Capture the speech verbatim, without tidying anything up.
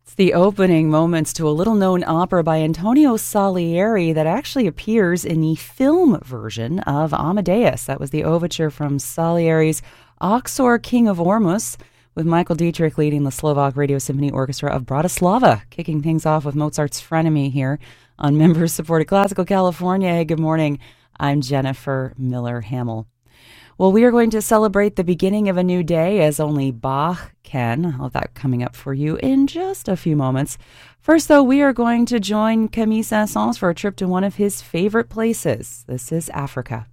The opening moments to a little-known opera by Antonio Salieri that actually appears in the film version of Amadeus. That was the overture from Salieri's Oxor, King of Ormus, with Michael Dietrich leading the Slovak Radio Symphony Orchestra of Bratislava, kicking things off with Mozart's Frenemy here on members-supported Classical California. Hey, good morning. I'm Jennifer Miller-Hamill. Well, we are going to celebrate the beginning of a new day as only Bach can. I'll have that coming up for you in just a few moments. First, though, we are going to join Camille Saint-Saëns for a trip to one of his favorite places. This is Africa.